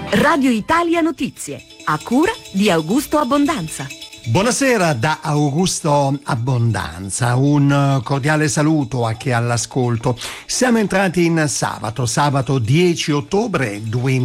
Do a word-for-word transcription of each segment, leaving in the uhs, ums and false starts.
Radio Italia Notizie, a cura di Augusto Abbondanza. Buonasera da Augusto Abbondanza, un cordiale saluto a chi è all'ascolto. Siamo entrati in sabato, sabato dieci ottobre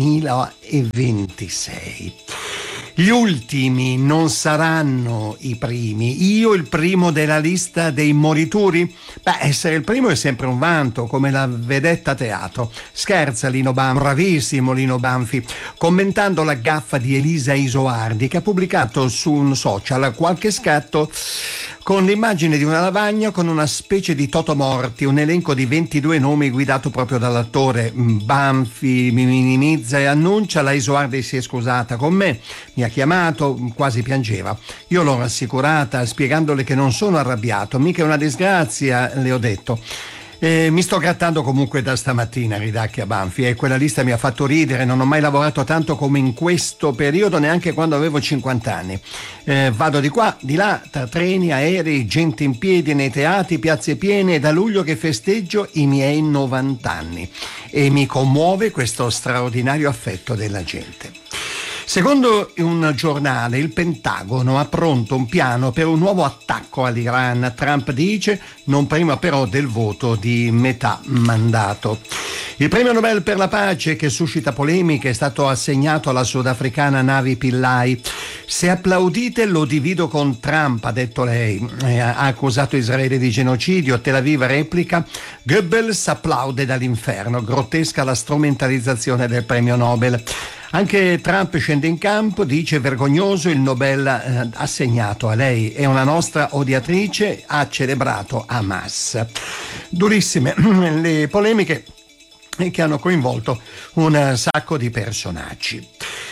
duemilaventisei. Gli ultimi non saranno i primi. Io il primo della lista dei morituri? Beh, essere il primo è sempre un vanto, come la vedetta teatro. Scherza Lino Banfi, bravissimo Lino Banfi, commentando la gaffa di Elisa Isoardi, che ha pubblicato su un social qualche scatto con l'immagine di una lavagna con una specie di totomorti, un elenco di ventidue nomi guidato proprio dall'attore. Banfi mi minimizza e annuncia: la Isoardi si è scusata con me, mi ha chiamato, quasi piangeva. Io l'ho rassicurata spiegandole che non sono arrabbiato, mica è una disgrazia, le ho detto. Eh, mi sto grattando comunque da stamattina, ridacchia Banfi, e quella lista mi ha fatto ridere. Non ho mai lavorato tanto come in questo periodo, neanche quando avevo cinquanta anni. Eh, vado di qua, di là, tra treni, aerei, gente in piedi nei teatri, piazze piene, è da luglio che festeggio i miei novanta anni e mi commuove questo straordinario affetto della gente. Secondo un giornale, il Pentagono ha pronto un piano per un nuovo attacco all'Iran. Trump dice non prima però del voto di metà mandato. Il premio Nobel per la pace, che suscita polemiche, è stato assegnato alla sudafricana Navi Pillay. Se applaudite lo divido con Trump, ha detto lei. Ha accusato Israele di genocidio. Tel Aviv replica: Goebbels applaude dall'inferno. Grottesca la strumentalizzazione del premio Nobel. Anche Trump scende in campo, dice vergognoso il Nobel eh, assegnato a lei, è una nostra odiatrice, ha celebrato Hamas. Durissime le polemiche che hanno coinvolto un sacco di personaggi.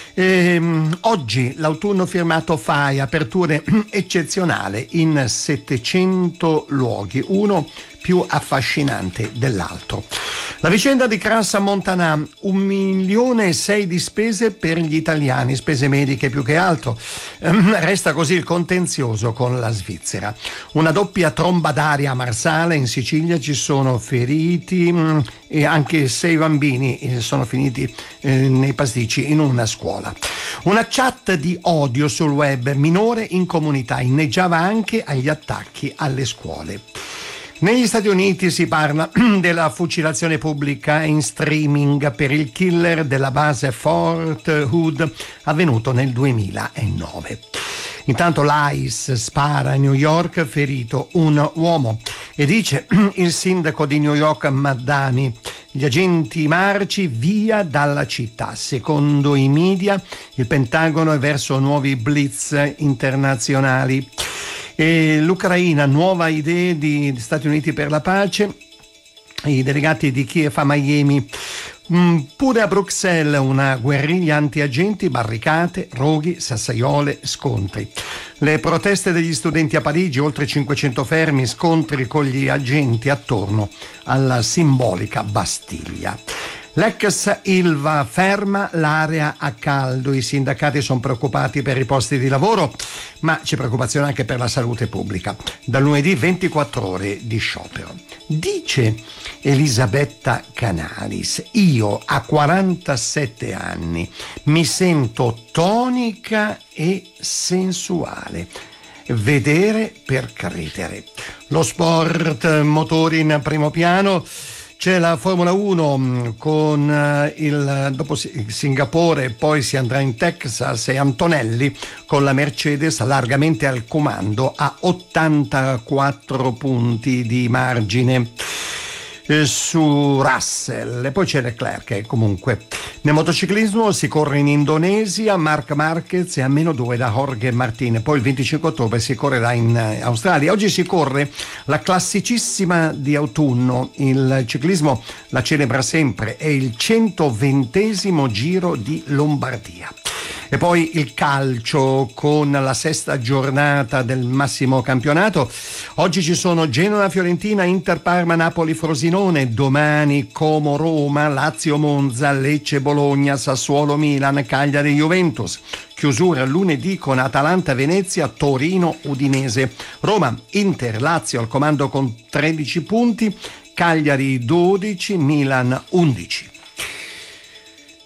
Ehm, oggi l'autunno firmato F A I, aperture eccezionale in settecento luoghi, uno più affascinante dell'altro. La vicenda di Crans Montana, un milione e sei di spese per gli italiani, spese mediche più che altro. Ehm, resta così il contenzioso con la Svizzera. Una doppia tromba d'aria a Marsala, in Sicilia, ci sono feriti mh, e anche sei bambini eh, sono finiti eh, nei pasticci in una scuola. Una chat di odio sul web, minore in comunità, inneggiava anche agli attacchi alle scuole. Negli Stati Uniti si parla della fucilazione pubblica in streaming per il killer della base Fort Hood avvenuto nel duemilanove. Intanto l'I C E spara a New York, ferito un uomo, e dice il sindaco di New York Madani: gli agenti marci via dalla città. Secondo i media il Pentagono è verso nuovi blitz internazionali. E l'Ucraina, nuova idea di Stati Uniti per la pace, i delegati di Kiev a Miami. Mm, pure a Bruxelles una guerriglia anti-agenti, barricate, roghi, sassaiole, scontri. Le proteste degli studenti a Parigi, oltre cinquecento fermi, scontri con gli agenti attorno alla simbolica Bastiglia. L'ex Ilva ferma l'area a caldo, i sindacati sono preoccupati per i posti di lavoro, ma c'è preoccupazione anche per la salute pubblica. Da lunedì ventiquattro ore di sciopero. Dice Elisabetta Canalis: io a quarantasette anni mi sento tonica e sensuale. Vedere per credere. Lo sport, motori in primo piano. C'è la Formula uno con il dopo Singapore, poi si andrà in Texas, e Antonelli con la Mercedes largamente al comando a ottantaquattro punti di margine eh, su Russell. E poi c'è Leclerc, che comunque. Nel motociclismo si corre in Indonesia, Marc Marquez è a meno due da Jorge Martin, poi il venticinque ottobre si correrà in Australia. Oggi si corre la classicissima di autunno, il ciclismo la celebra sempre, è il centoventesimo Giro di Lombardia. E poi il calcio con la sesta giornata del massimo campionato. Oggi ci sono Genoa, Fiorentina, Inter, Parma, Napoli, Frosinone. Domani Como, Roma, Lazio, Monza, Lecce, Bologna, Sassuolo, Milan, Cagliari, Juventus. Chiusura lunedì con Atalanta, Venezia, Torino, Udinese. Roma, Inter, Lazio al comando con tredici punti, Cagliari dodici, Milan undici.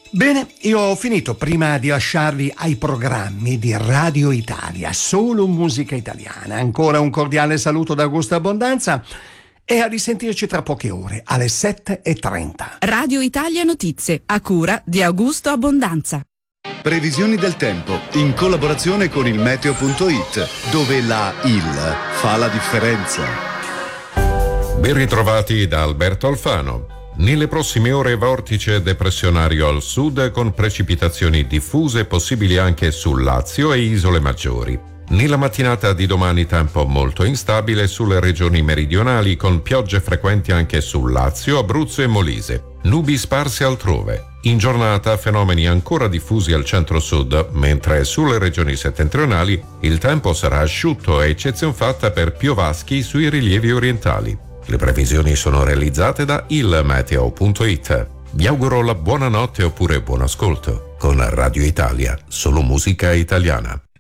Bene, io ho finito. Prima di lasciarvi ai programmi di Radio Italia, solo musica italiana. Ancora un cordiale saluto da Augusto Abbondanza e a risentirci tra poche ore alle sette e trenta. Radio Italia Notizie, a cura di Augusto Abbondanza. Previsioni del tempo in collaborazione con il meteo punto it, dove la I L fa la differenza. Ben ritrovati da Alberto Alfano. Nelle prossime ore vortice depressionario al sud con precipitazioni diffuse possibili anche sul Lazio e isole maggiori. Nella mattinata di domani tempo molto instabile sulle regioni meridionali con piogge frequenti anche sul Lazio, Abruzzo e Molise. Nubi sparse altrove. In giornata fenomeni ancora diffusi al centro-sud, mentre sulle regioni settentrionali il tempo sarà asciutto a eccezion fatta per piovaschi sui rilievi orientali. Le previsioni sono realizzate da il meteo punto it. Vi auguro la buonanotte oppure buon ascolto. Con Radio Italia, solo musica italiana.